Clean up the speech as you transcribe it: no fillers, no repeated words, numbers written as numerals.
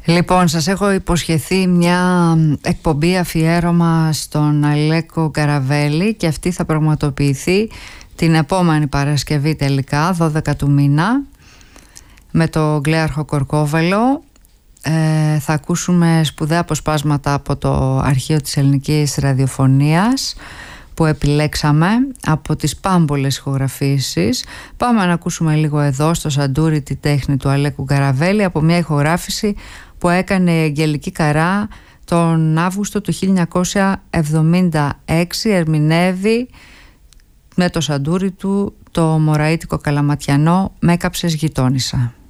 Λοιπόν, σας έχω υποσχεθεί μια εκπομπή αφιέρωμα στον Αλέκο Γκαραβέλη και αυτή θα πραγματοποιηθεί την επόμενη Παρασκευή τελικά, 12 του μήνα, με το Γκλέαρχο Κορκόβελο. Θα ακούσουμε σπουδαία αποσπάσματα από το αρχείο της ελληνικής ραδιοφωνίας που επιλέξαμε από τις πάμπολες ηχογραφήσεις. Πάμε να ακούσουμε λίγο εδώ στο σαντούρι τη τέχνη του Αλέκου Γκαραβέλη από μια ηχογράφηση που έκανε η Αγγελική Καρά τον Αύγουστο του 1976. Ερμηνεύει με το σαντούρι του το μωραΐτικο καλαματιανό «Μ' έκαψες γειτόνισσα».